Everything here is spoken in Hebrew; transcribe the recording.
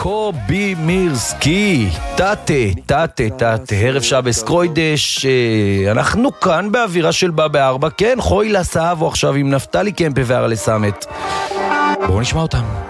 קובי מירסקי, תתה, ערב שבס קרוידש, אנחנו כאן באווירה של בא בארבע, כן, חוי לסהבו עכשיו עם נפתלי קמפה והרלסמת. בואו נשמע אותם.